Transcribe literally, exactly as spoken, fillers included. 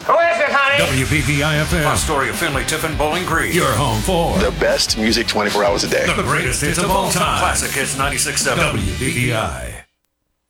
Who is it, honey? W B V I F M. Astoria, Finley, Tiffin, Bowling Green. Your home for the best music twenty-four hours a day. The greatest hits of all time. Classic Hits ninety-six point seven. W B V I.